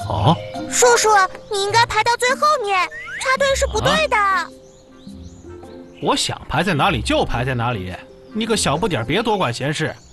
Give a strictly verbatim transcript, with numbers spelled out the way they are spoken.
哦， 叔叔，你应该排到最后面，插队是不对的。啊、 我想排在哪里就排在哪里，你个小不点儿别多管闲事。